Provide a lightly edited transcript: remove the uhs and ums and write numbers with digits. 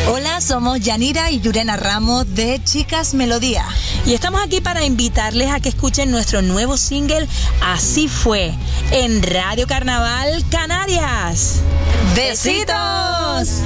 Hola, somos Yanira y Yurena Ramos de Chicas Melodía. Y estamos aquí para invitarles a que escuchen nuestro nuevo single, Así Fue, en Radio Carnaval Canarias. ¡Besitos!